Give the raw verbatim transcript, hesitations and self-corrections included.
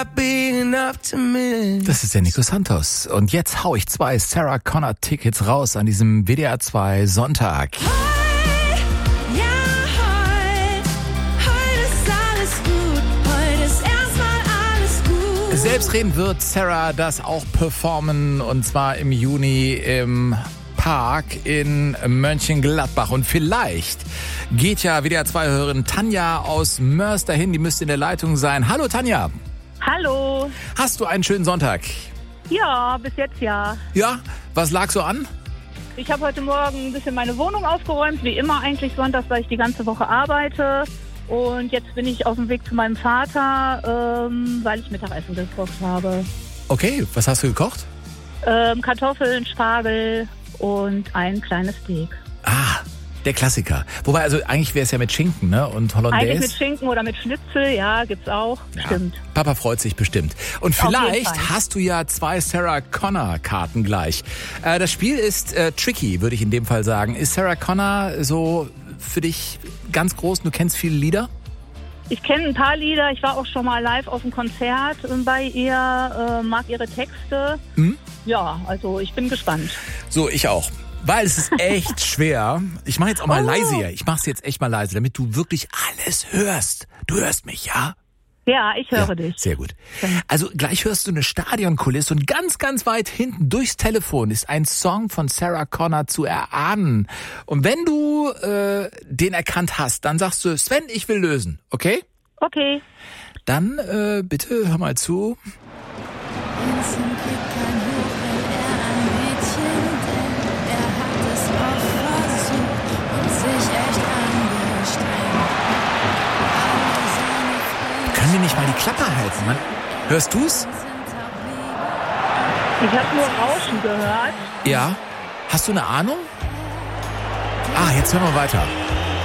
Das ist der Nico Santos. Und jetzt hau ich zwei Sarah Connor Tickets raus an diesem W D R zwei Sonntag. Selbstredend wird Sarah das auch performen, und zwar im Juni im Park in Mönchengladbach. Und vielleicht geht ja W D R zwei-Hörerin Tanja aus Mörs dahin, die müsste in der Leitung sein. Hallo Tanja. Hallo. Hast du einen schönen Sonntag? Ja, bis jetzt ja. Ja? Was lag so an? Ich habe heute Morgen ein bisschen meine Wohnung aufgeräumt, wie immer eigentlich sonntags, weil ich die ganze Woche arbeite. Und jetzt bin ich auf dem Weg zu meinem Vater, ähm, weil ich Mittagessen gekocht habe. Okay, was hast du gekocht? Ähm, Kartoffeln, Spargel und ein kleines Steak. Ah, der Klassiker. Wobei, also eigentlich wäre es ja mit Schinken, ne? Und Hollandaise. Eigentlich mit Schinken oder mit Schnitzel, ja, gibt's auch. Ja, stimmt. Papa freut sich bestimmt. Und vielleicht hast du ja zwei Sarah Connor Karten gleich. Äh, das Spiel ist äh, tricky, würde ich in dem Fall sagen. Ist Sarah Connor so für dich ganz groß? Du kennst viele Lieder? Ich kenne ein paar Lieder. Ich war auch schon mal live auf einem Konzert bei ihr, äh, mag ihre Texte. Hm? Ja, also ich bin gespannt. So, ich auch. Weil es ist echt schwer. Ich mache jetzt auch mal oh. leise hier. Ich mache es jetzt echt mal leise, damit du wirklich alles hörst. Du hörst mich, ja? Ja, ich höre ja, dich. Sehr gut. Also gleich hörst du eine Stadionkulisse und ganz, ganz weit hinten durchs Telefon ist ein Song von Sarah Connor zu erahnen. Und wenn du äh, den erkannt hast, dann sagst du, Sven, ich will lösen, okay? Okay. Dann äh, bitte hör mal zu. Können wir nicht mal die Klappe halten? Man, hörst du's? Ich habe nur Rauschen gehört. Ja. Hast du eine Ahnung? Ah, jetzt hören wir weiter.